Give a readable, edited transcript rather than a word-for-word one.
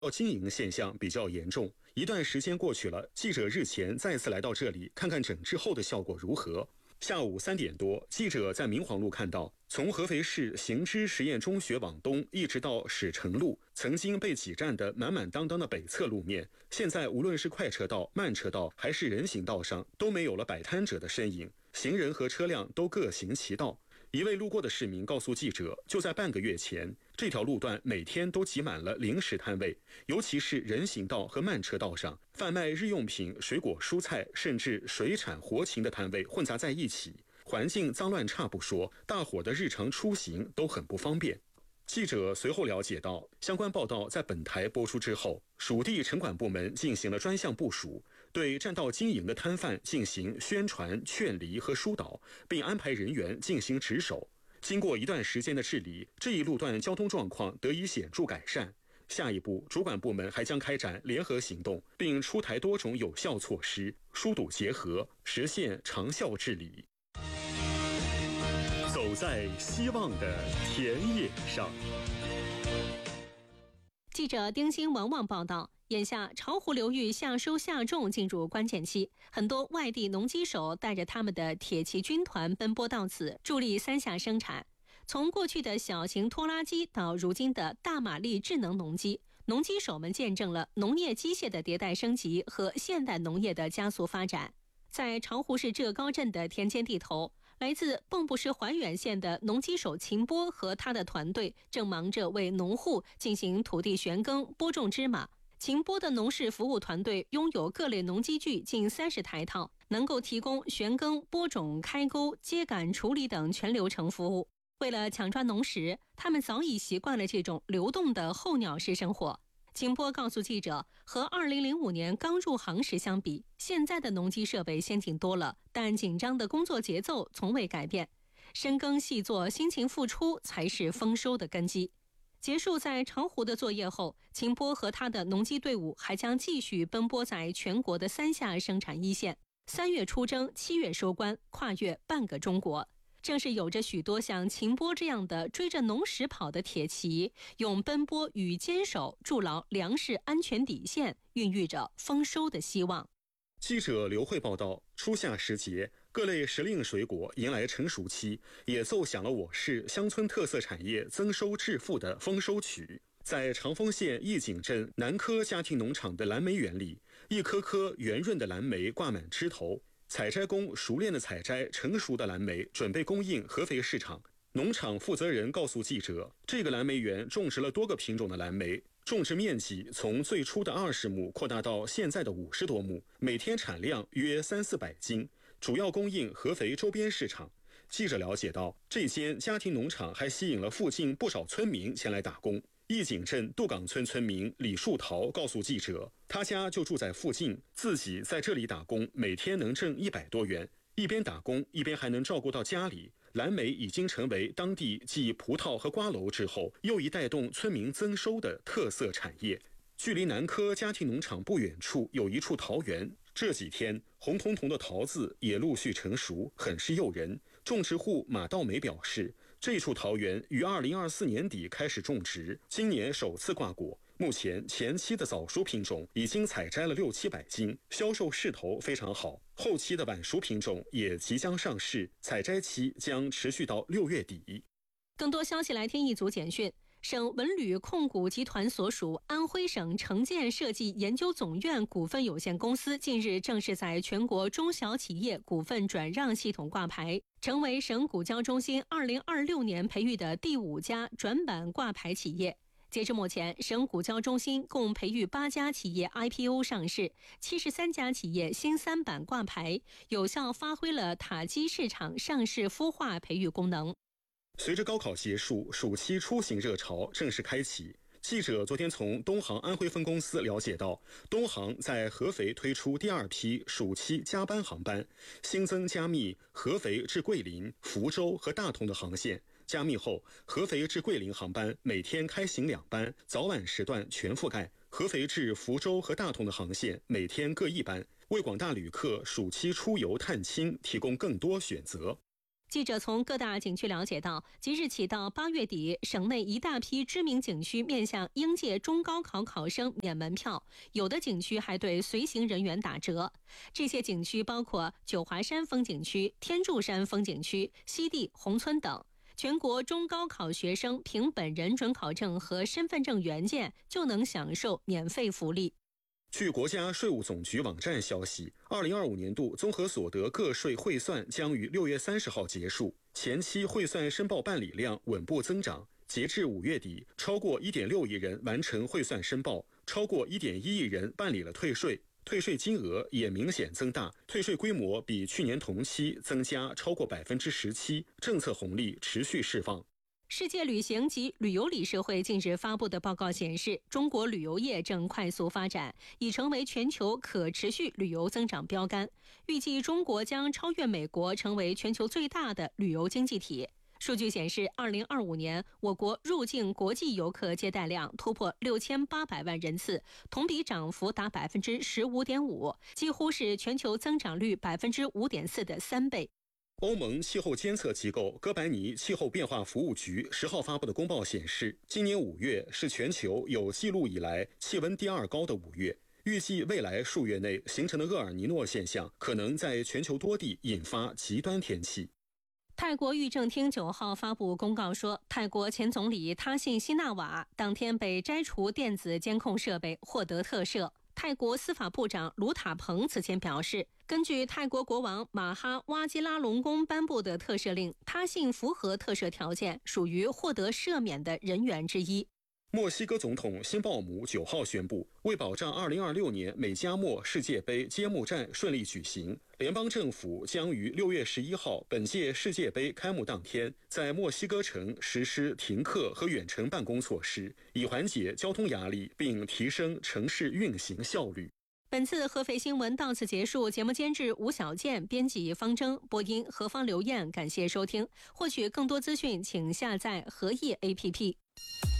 经营现象比较严重。一段时间过去了，记者日前再次来到这里，看看整治后的效果如何。下午3点多，记者在明皇路看到，从合肥市行知实验中学往东，一直到史成路，曾经被挤占的满满当当的北侧路面，现在无论是快车道、慢车道还是人行道上，都没有了摆摊者的身影，行人和车辆都各行其道。一位路过的市民告诉记者，就在半个月前，这条路段每天都挤满了零食摊位，尤其是人行道和慢车道上，贩卖日用品、水果、蔬菜，甚至水产活禽的摊位混杂在一起，环境脏乱差不说，大伙的日常出行都很不方便。记者随后了解到，相关报道在本台播出之后，属地城管部门进行了专项部署，对占道经营的摊贩进行宣传、劝离和疏导，并安排人员进行值守。经过一段时间的治理，这一路段交通状况得以显著改善。下一步，主管部门还将开展联合行动，并出台多种有效措施，疏堵结合，实现长效治理。走在希望的田野上。 记者丁鑫、王旺报道，眼下巢湖流域夏收夏种进入关键期，很多外地农机手带着他们的铁骑军团奔波到此，助力三下生产。从过去的小型拖拉机到如今的大马力智能农机，农机手们见证了农业机械的迭代升级和现代农业的加速发展。在巢湖市浙高镇的田间地头，来自蚌埠市怀远县的农机手秦波和他的团队正忙着为农户进行土地旋耕、播种芝麻。秦波的农事服务团队拥有各类农机具近30台套，能够提供旋耕、播种、开沟、秸秆处理等全流程服务。为了抢抓农时，他们早已习惯了这种流动的候鸟式生活。秦波告诉记者，和2005年刚入行时相比，现在的农机设备先进多了，但紧张的工作节奏从未改变。深耕细作、辛勤付出才是丰收的根基。结束在巢湖的作业后，秦波和他的农机队伍还将继续奔波在全国的三下生产一线，3月出征，7月收官，跨越半个中国。正是有着许多像秦波这样的追着农时跑的铁骑，用奔波与坚守筑牢粮食安全底线，孕育着丰收的希望。 记者刘慧报道，初夏时节，各类时令水果迎来成熟期，也奏响了我市乡村特色产业增收致富的丰收曲。在长丰县义井镇南科家庭农场的蓝莓园里，一颗颗圆润的蓝莓挂满枝头，采摘工熟练的采摘成熟的蓝莓，准备供应合肥市场。农场负责人告诉记者，这个蓝莓园种植了多个品种的蓝莓，种植面积从最初的20亩扩大到现在的50多亩，每天产量约300-400斤，主要供应合肥周边市场。记者了解到，这间家庭农场还吸引了附近不少村民前来打工。义井镇杜岗村村民李树桃告诉记者，他家就住在附近，自己在这里打工，每天能挣100多元，一边打工一边还能照顾到家里。蓝莓已经成为当地继葡萄和瓜蒌之后又一带动村民增收的特色产业。距离南科家庭农场不远处有一处桃园，这几天红彤彤的桃子也陆续成熟，很是诱人。种植户马道梅表示，这处桃园于2024年底开始种植，今年首次挂果。目前前期的早熟品种已经采摘了600-700斤，销售势头非常好。后期的晚熟品种也即将上市，采摘期将持续到6月底。 更多消息来听一组简讯。省文旅控股集团所属安徽省城建设计研究总院股份有限公司近日正式在全国中小企业股份转让系统挂牌，成为省股交中心2026年培育的第5家转板挂牌企业。截至目前，省股交中心共培育8家企业 IPO 上市，73家企业新3板挂牌，有效发挥了塔基市场上市孵化培育功能。 随着高考结束，暑期出行热潮正式开启。记者昨天从东航安徽分公司了解到，东航在合肥推出第2批暑期加班航班，新增加密合肥至桂林、福州和大同的航线。加密后，合肥至桂林航班每天开行2班，早晚时段全覆盖；合肥至福州和大同的航线每天各1班，为广大旅客暑期出游探亲提供更多选择。 记者从各大景区了解到，即日起到8月底，省内一大批知名景区面向应届中高考考生免门票，有的景区还对随行人员打折。这些景区包括九华山风景区、天柱山风景区、西递、宏村等。全国中高考学生凭本人准考证和身份证原件就能享受免费福利。 据国家税务总局网站消息，2025年度综合所得个税汇算将于6月30号结束，前期汇算申报办理量稳步增长。截至5月底，超过1.6亿人完成汇算申报，超过1.1亿人办理了退税，退税金额也明显增大，退税规模比去年同期增加超过17%，政策红利持续释放。 世界旅行及旅游理事会近日发布的报告显示，中国旅游业正快速发展，已成为全球可持续旅游增长标杆。预计中国将超越美国，成为全球最大的旅游经济体。数据显示，2025年我国入境国际游客接待量突破6800万人次，同比涨幅达15.5%，几乎是全球增长率5.4%的3倍。 欧盟气候监测机构哥白尼气候变化服务局10号发布的公报显示，今年5月是全球有记录以来气温第2高的5月。预计未来数月内形成的厄尔尼诺现象可能在全球多地引发极端天气。 泰国狱政厅9号发布公告说，泰国前总理他信希纳瓦当天被摘除电子监控设备，获得特赦。泰国司法部长卢塔彭此前表示，根据泰国国王马哈哇基拉隆功颁布的特赦令，他信符合特赦条件，属于获得赦免的人员之一。 墨西哥总统辛鲍姆9号宣布，为保障2026年美加墨世界杯揭幕战顺利举行，联邦政府将于6月11号本届世界杯开幕当天，在墨西哥城实施停课和远程办公措施，以缓解交通压力并提升城市运行效率。 本次合肥新闻到此结束，节目监制吴小健，编辑方征，播音何方刘燕，感谢收听。获取更多资讯，请下载合意 APP。